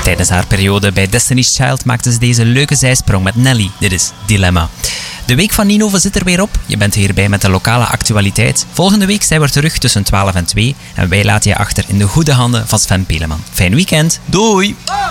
Tijdens haar periode bij Destiny's Child maakte ze deze leuke zijsprong met Nelly. Dit is Dilemma. De week van Ninove zit er weer op. Je bent hierbij met de lokale actualiteit. Volgende week zijn we terug tussen 12 en 2. En wij laten je achter in de goede handen van Sven Peleman. Fijn weekend. Doei!